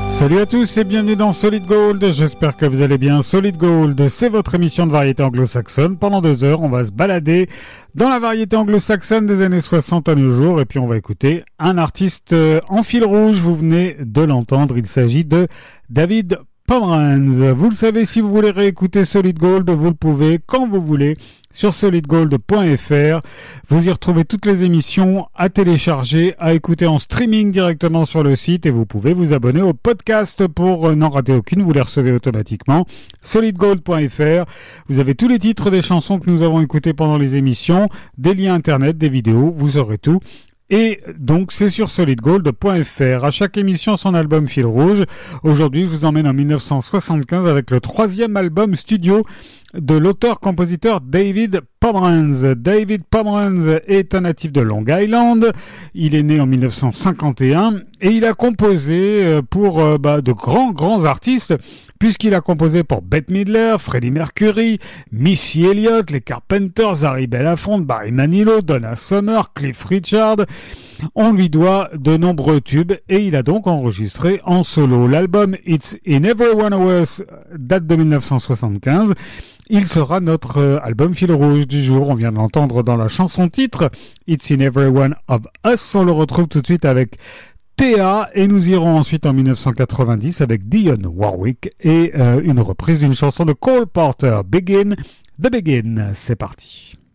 Salut à tous et bienvenue dans Solid Gold, j'espère que vous allez bien. Solid Gold, c'est votre émission de variété anglo-saxonne. Pendant 2 heures, on va se balader dans la variété anglo-saxonne des années 60 à nos jours et puis on va écouter un artiste en fil rouge, vous venez de l'entendre, il s'agit de David Pomeranz. Vous le savez, si vous voulez réécouter Solid Gold, vous le pouvez quand vous voulez sur solidgold.fr. Vous y retrouvez toutes les émissions à télécharger, à écouter en streaming directement sur le site et vous pouvez vous abonner au podcast pour n'en rater aucune. Vous les recevez automatiquement. solidgold.fr. Vous avez tous les titres des chansons que nous avons écoutées pendant les émissions, des liens internet, des vidéos, vous aurez tout. Et donc, c'est sur solidgold.fr. À chaque émission, son album fil rouge. Aujourd'hui, je vous emmène en 1975 avec le 3e album studio de l'auteur-compositeur David Pomeranz. David Pomeranz est un natif de Long Island. Il est né en 1951 et il a composé pour de grands artistes, puisqu'il a composé pour Bette Midler, Freddie Mercury, Missy Elliott, les Carpenters, Harry Belafonte, Barry Manilow, Donna Summer, Cliff Richard. On lui doit de nombreux tubes et il a donc enregistré en solo. L'album It's in Every One of Us date de 1975. Il sera notre album fil rouge du jour. On vient de l'entendre dans la chanson titre It's in Every One of Us. On le retrouve tout de suite avec Théa et nous irons ensuite en 1990 avec Dionne Warwick et une reprise d'une chanson de Cole Porter, The Begin. C'est parti.